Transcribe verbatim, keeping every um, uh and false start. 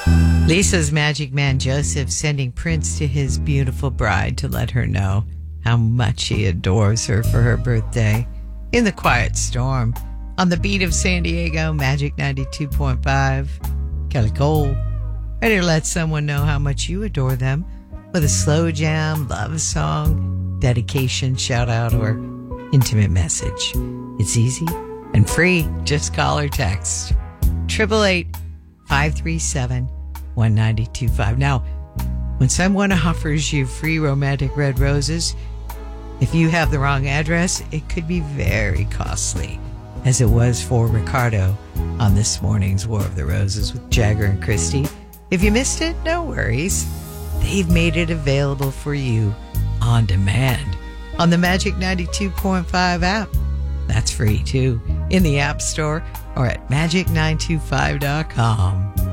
Lisa's magic man Joseph sending Prince to his beautiful bride to let her know how much he adores her for her birthday. In the quiet storm, on the beat of San Diego, Magic ninety-two point five, Kelly Cole, ready to let someone know how much you adore them with a slow jam, love song, dedication, shout out, or intimate message. It's easy and free. Just call or text triple eight five three seven one nine two five. Now, when someone offers you free romantic red roses, if you have the wrong address, it could be very costly, as it was for Ricardo on this morning's War of the Roses with Jagger and Christie. If you missed it, no worries. They've made it available for you on demand on the Magic ninety-two point five app. That's free too, in the App Store or at magic nine two five dot com.